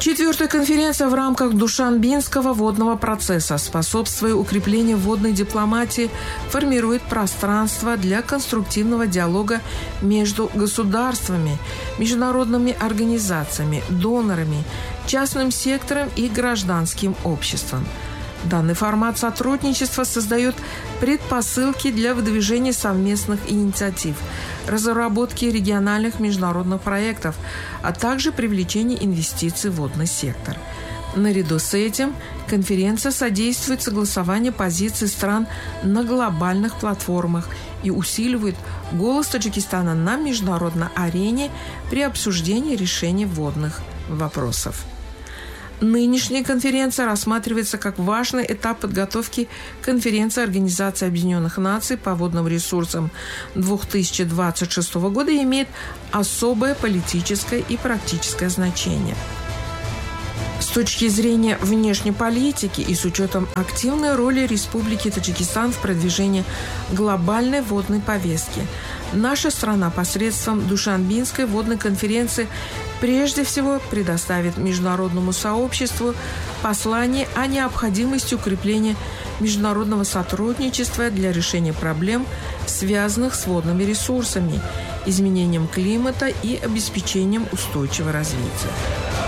Четвертая конференция в рамках Душанбинского водного процесса, способствуя укреплению водной дипломатии, формирует пространство для конструктивного диалога между государствами, международными организациями, донорами, частным сектором и гражданским обществом. Данный формат сотрудничества создает предпосылки для выдвижения совместных инициатив, разработки региональных международных проектов, а также привлечения инвестиций в водный сектор. Наряду с этим конференция содействует согласованию позиций стран на глобальных платформах и усиливает голос Таджикистана на международной арене при обсуждении решений водных вопросов. Нынешняя конференция рассматривается как важный этап подготовки конференции Организации Объединенных Наций по водным ресурсам 2026 года и имеет особое политическое и практическое значение. С точки зрения внешней политики и с учетом активной роли Республики Таджикистан в продвижении глобальной водной повестки, наша страна посредством Душанбинской водной конференции прежде всего предоставит международному сообществу послание о необходимости укрепления международного сотрудничества для решения проблем, связанных с водными ресурсами, изменением климата и обеспечением устойчивого развития.